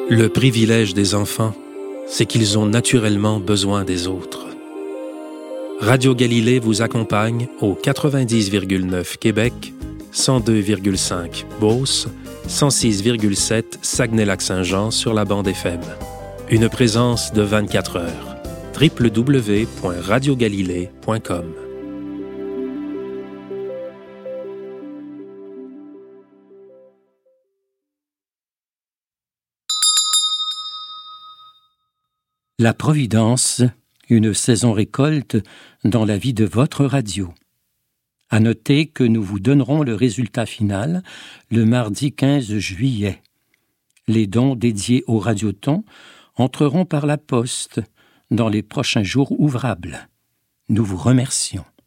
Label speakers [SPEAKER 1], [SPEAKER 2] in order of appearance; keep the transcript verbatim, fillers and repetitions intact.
[SPEAKER 1] Le privilège des enfants, c'est qu'ils ont naturellement besoin des autres. Radio Galilée vous accompagne au quatre-vingt-dix virgule neuf Québec, cent deux virgule cinq Beauce, cent six virgule sept Saguenay-Lac-Saint-Jean sur la bande F M. Une présence de vingt-quatre heures. w w w point radio galilée point com
[SPEAKER 2] La Providence, une saison récolte dans la vie de votre radio. À noter que nous vous donnerons le résultat final le mardi quinze juillet. Les dons dédiés au Radioton entreront par la poste dans les prochains jours ouvrables. Nous vous remercions.